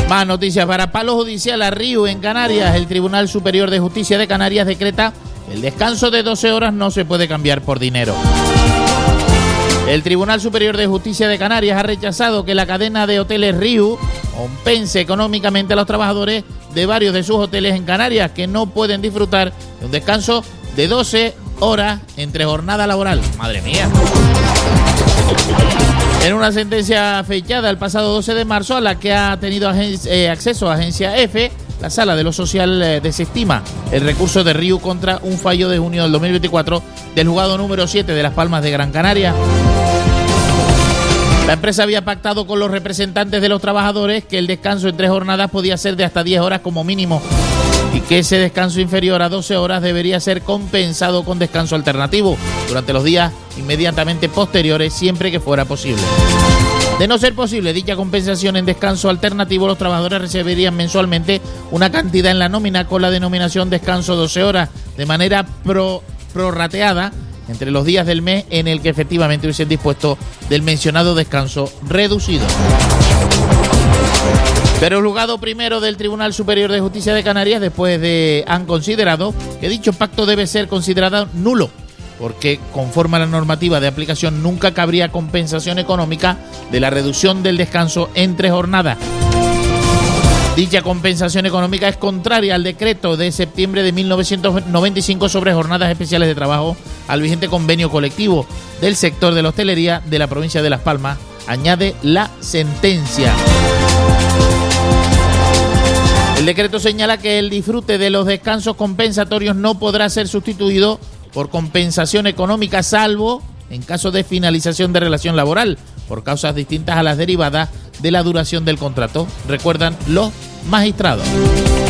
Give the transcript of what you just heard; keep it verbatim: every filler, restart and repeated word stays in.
Más noticias para palo judicial a Riu en Canarias. El Tribunal Superior de Justicia de Canarias decreta el descanso de doce horas no se puede cambiar por dinero. El Tribunal Superior de Justicia de Canarias ha rechazado que la cadena de hoteles Riu compense económicamente a los trabajadores de varios de sus hoteles en Canarias que no pueden disfrutar de un descanso de doce horas entre jornada laboral. Madre mía. En una sentencia fechada el pasado doce de marzo, a la que ha tenido agen- eh, acceso Agencia F, la Sala de lo Social eh, desestima el recurso de Riu contra un fallo de junio del dos mil veinticuatro del juzgado número siete de Las Palmas de Gran Canaria. La empresa había pactado con los representantes de los trabajadores que el descanso en tres jornadas podía ser de hasta diez horas como mínimo y que ese descanso inferior a doce horas debería ser compensado con descanso alternativo durante los días inmediatamente posteriores, siempre que fuera posible. De no ser posible dicha compensación en descanso alternativo, los trabajadores recibirían mensualmente una cantidad en la nómina con la denominación descanso doce horas, de manera pro, prorrateada entre los días del mes en el que efectivamente hubiesen dispuesto del mencionado descanso reducido. Pero el juzgado primero del Tribunal Superior de Justicia de Canarias, después de han considerado que dicho pacto debe ser considerado nulo, porque conforme a la normativa de aplicación nunca cabría compensación económica de la reducción del descanso entre jornadas. Dicha compensación económica es contraria al decreto de septiembre de mil novecientos noventa y cinco sobre jornadas especiales de trabajo, al vigente convenio colectivo del sector de la hostelería de la provincia de Las Palmas, añade la sentencia. El decreto señala que el disfrute de los descansos compensatorios no podrá ser sustituido por compensación económica, salvo en caso de finalización de relación laboral, por causas distintas a las derivadas de la duración del contrato, recuerdan los magistrados.